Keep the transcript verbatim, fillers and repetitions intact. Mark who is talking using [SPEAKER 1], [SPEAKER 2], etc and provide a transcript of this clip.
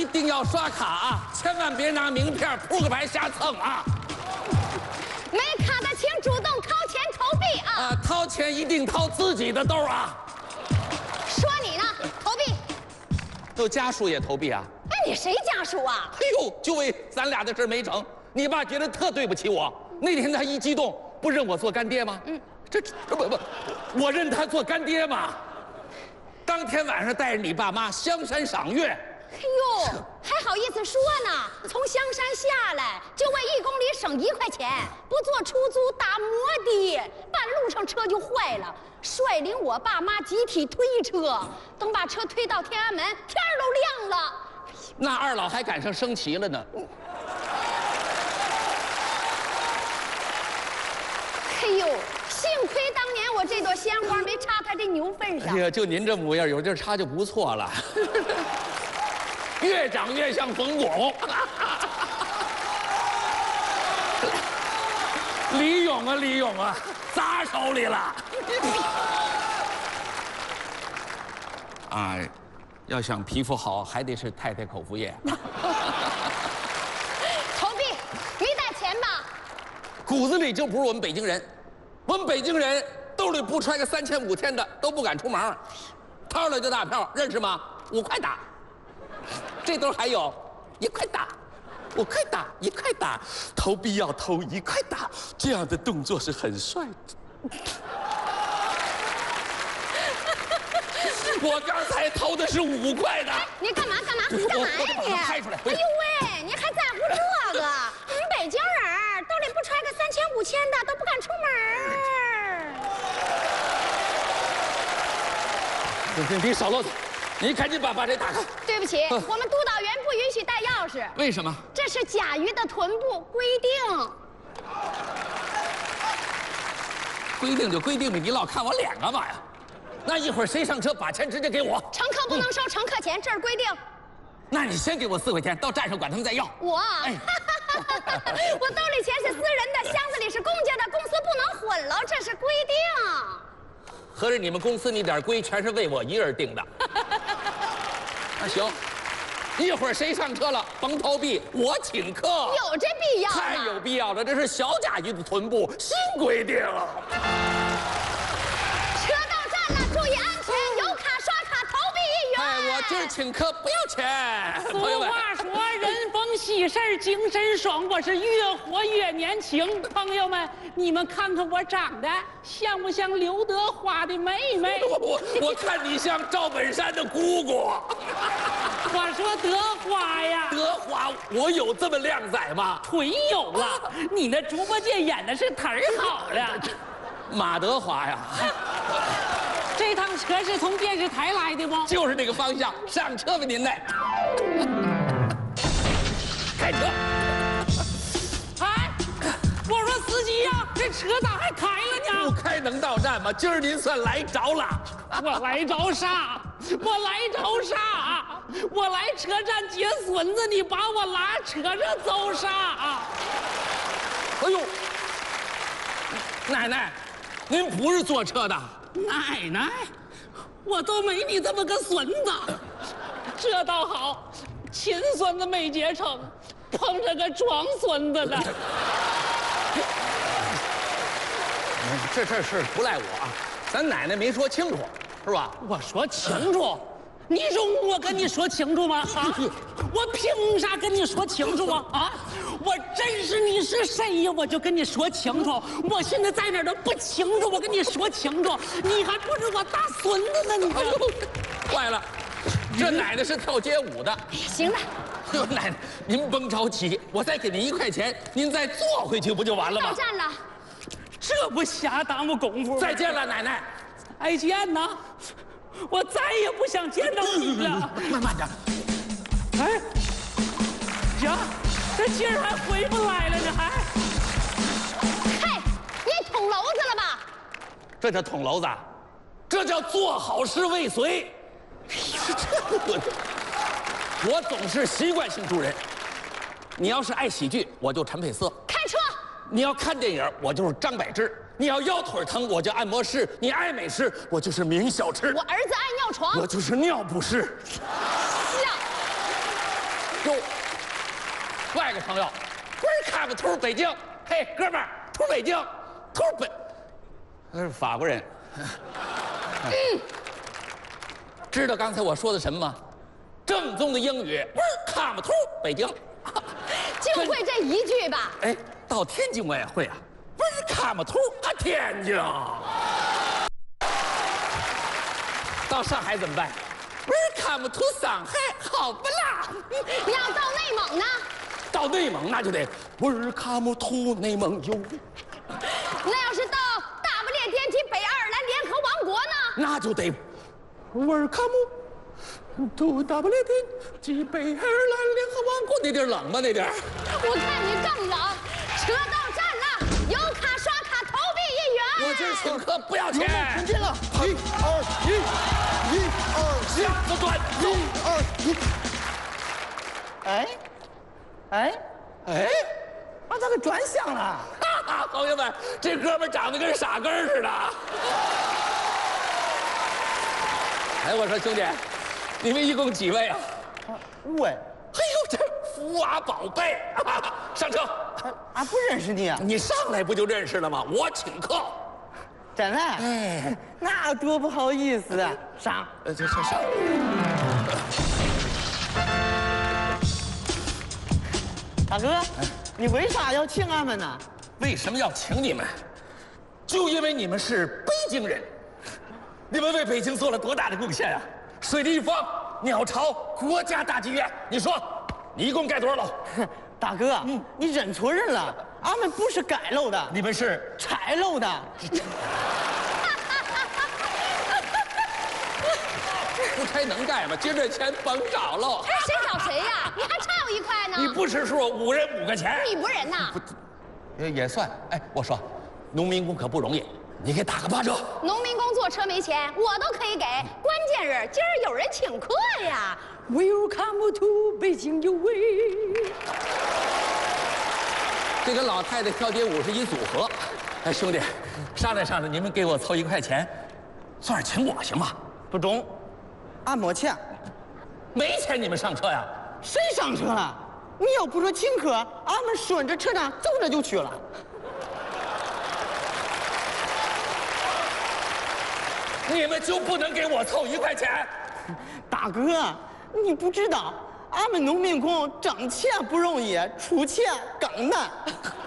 [SPEAKER 1] 定要刷卡啊，千万别拿名片扑克牌瞎蹭啊！
[SPEAKER 2] 没卡的请主动掏钱投币啊！
[SPEAKER 1] 啊，掏钱一定掏自己的兜啊！
[SPEAKER 2] 说你呢，投币。
[SPEAKER 1] 有家属也投币啊？
[SPEAKER 2] 哎，你谁家属啊？
[SPEAKER 1] 哎呦，就为咱俩的事没成，你爸觉得特对不起我。那天他一激动，不认我做干爹吗？嗯，这这不不，我认他做干爹嘛。当天晚上带着你爸妈香山赏月。
[SPEAKER 2] 哎呦，还好意思说呢！从香山下来就为一公里省一块钱，不坐出租打摩的，半路上车就坏了，率领我爸妈集体推车，等把车推到天安门，天都亮了。
[SPEAKER 1] 那二老还赶上升旗了呢。
[SPEAKER 2] 哎呦，幸亏当年我这朵鲜花没插他这牛粪上。
[SPEAKER 1] 哎呀，就您这模样，有地儿插就不错了。越长越像冯巩。李勇啊，李勇啊，砸手里了。啊，要想皮肤好，还得是太太口服液。
[SPEAKER 2] 投币，没带钱吧？
[SPEAKER 1] 骨子里就不是我们北京人，我们北京人兜里不揣个三千五千的都不敢出门，掏了就大票，认识吗？五块打。这兜还有，一块打，五块打，一块打，投币要投一块打，这样的动作是很帅的。我刚才投的是五块的。
[SPEAKER 2] 你干嘛干嘛？你干嘛呀你？
[SPEAKER 1] 拍出来！
[SPEAKER 2] 哎呦喂，你还在乎这个？你们北京人兜里不揣个三千五千的都不敢出门。
[SPEAKER 1] 你你少啰嗦，你赶紧把把这打开。
[SPEAKER 2] 对不起，我们督导员不允许带钥匙。
[SPEAKER 1] 为什么？
[SPEAKER 2] 这是甲鱼的臀部规定。
[SPEAKER 1] 规定就规定呗，你老看我脸干嘛呀？那一会儿谁上车把钱直接给我？
[SPEAKER 2] 乘客不能收乘客钱，这是规定。
[SPEAKER 1] 那你先给我四块钱，到站上管他们再要。
[SPEAKER 2] 我，
[SPEAKER 1] 哎，
[SPEAKER 2] 我兜里钱是私人的，箱子里是公家的，公司不能混了，这是规定。
[SPEAKER 1] 合着你们公司那点规全是为我一人定的。那行，一会儿谁上车了，甭投币，我请客。
[SPEAKER 2] 有这必要吗？
[SPEAKER 1] 太有必要了，这是小甲鱼的臀部新规定。
[SPEAKER 2] 车到站了，注意安全，有卡刷卡，投币一元。
[SPEAKER 1] 哎，我今儿请客不要钱。
[SPEAKER 3] 俗话说，人逢喜事精神爽，我是越活越年轻。朋友们，你们看看我长得像不像刘德华的妹妹？
[SPEAKER 1] 我我我看你像赵本山的姑姑。
[SPEAKER 3] 我说德华呀，
[SPEAKER 1] 德华，我有这么靓仔吗？
[SPEAKER 3] 腿有了，你那猪八戒演的是忒儿好了。
[SPEAKER 1] 马德华呀，
[SPEAKER 3] 这趟车是从电视台来的不？
[SPEAKER 1] 就是那个方向，上车吧您嘞。开车。
[SPEAKER 3] 哎，我说司机呀，这车咋还开了呢？
[SPEAKER 1] 不开能到站吗？今儿您算来着了。
[SPEAKER 3] 我来着啥？我来着啥？我来车站接孙子，你把我拉车上走啥？
[SPEAKER 1] 哎呦，奶奶，您不是坐车的？
[SPEAKER 3] 奶奶，我都没你这么个孙子，这倒好，亲孙子没结成，碰着个装孙子的。
[SPEAKER 1] 这这事不赖我啊，咱奶奶没说清楚，是吧？
[SPEAKER 3] 我说清楚，你容我跟你说清楚吗？啊，我凭啥跟你说清楚啊？啊，我真是你是谁呀？我就跟你说清楚。我现在在哪儿都不清楚，我跟你说清楚，你还不是我大孙子呢？你这，
[SPEAKER 1] 坏了，这奶奶是跳街舞的。
[SPEAKER 2] 行了，
[SPEAKER 1] 哟，奶奶，您甭着急，我再给您一块钱，您再坐回去不就完了吗？
[SPEAKER 2] 到站了。
[SPEAKER 3] 这不瞎耽误功夫吗？
[SPEAKER 1] 再见了，奶奶。
[SPEAKER 3] 再见呐！我再也不想见到你了。
[SPEAKER 1] 慢慢点。
[SPEAKER 3] 哎，呀，这劲儿还回不来了呢，还。
[SPEAKER 2] 嘿，你捅娄子了吧？
[SPEAKER 1] 这叫捅娄子，这叫做好事未遂。我我总是习惯性助人。你要是爱喜剧，我就陈佩斯。
[SPEAKER 2] 开车。
[SPEAKER 1] 你要看电影，我就是张柏芝；你要腰腿疼，我就按摩师；你爱美食，我就是明小吃；
[SPEAKER 2] 我儿子爱尿床，
[SPEAKER 1] 我就是尿不湿。
[SPEAKER 2] 笑。
[SPEAKER 1] 哟，外国朋友 ，Welcome to 北京。嘿，哥们儿，to 北京 ，to 北，他是法国人。嗯，知道刚才我说的什么吗？正宗的英语 ，Welcome to 北京。
[SPEAKER 2] 就会这一句吧？
[SPEAKER 1] 哎，到天津我也会啊 ，Welcome to 啊天津。到上海怎么办 ？Welcome to 上海，好不啦？
[SPEAKER 2] 你要到内蒙呢？
[SPEAKER 1] 到内蒙那就得 Welcome to 内蒙哟。
[SPEAKER 2] 那要是到大不列颠及北爱尔兰联合王国呢？
[SPEAKER 1] 那就得 Welcome to 大不列颠及北爱尔兰联合王国。那地儿冷吗？那地儿？
[SPEAKER 2] 我看你更冷。车到站了，有卡刷卡，投币一元。
[SPEAKER 1] 我今儿请客不要钱。
[SPEAKER 4] 前进了，一二一，一二一，
[SPEAKER 1] 箱子转走。
[SPEAKER 4] 一二一。哎，哎，
[SPEAKER 1] 哎，
[SPEAKER 4] 把这个转向了。
[SPEAKER 1] 哈哈，朋友们，这哥们长得跟傻根儿似的。哎，我说兄弟，你们一共几位啊？
[SPEAKER 4] 五位，
[SPEAKER 1] 哎呦，这福娃宝贝啊！上车。
[SPEAKER 4] 俺不认识你啊。
[SPEAKER 1] 你上来不就认识了吗？我请客。
[SPEAKER 4] 真的？
[SPEAKER 1] 哎，
[SPEAKER 4] 那多不好意思啊。上。
[SPEAKER 1] 呃，这这上。
[SPEAKER 4] 大哥，你为啥要请俺们呢？
[SPEAKER 1] 为什么要请你们？就因为你们是北京人，你们为北京做了多大的贡献啊！水立方、鸟巢、国家大剧院，你说，你一共盖多少楼？
[SPEAKER 4] 大哥，嗯，你认错人了，俺们不是盖楼的，
[SPEAKER 1] 你们是
[SPEAKER 4] 拆楼的。
[SPEAKER 1] 不拆能盖吗？今儿这钱甭找喽。
[SPEAKER 2] 哎，谁找谁呀？你还差我一块呢。
[SPEAKER 1] 你不识数，五人五个钱。
[SPEAKER 2] 你不仁呐？
[SPEAKER 1] 也也算。哎，我说，农民工可不容易，你给打个八折。
[SPEAKER 2] 农民工坐车没钱，我都可以给。关键是今儿有人请客呀。
[SPEAKER 3] Welcome to 北京有味。
[SPEAKER 1] 这跟老太太跳街舞是一组合。哎，兄弟，商量商量，你们给我凑一块钱，算是请我行吗？
[SPEAKER 4] 不中，俺没钱。
[SPEAKER 1] 没钱你们上车呀？
[SPEAKER 4] 谁上车了？你要不说请客，俺们顺着车站走着就去了。
[SPEAKER 1] 你们就不能给我凑一块钱？
[SPEAKER 4] 大哥，你不知道，俺们农民工挣钱不容易，出钱更难。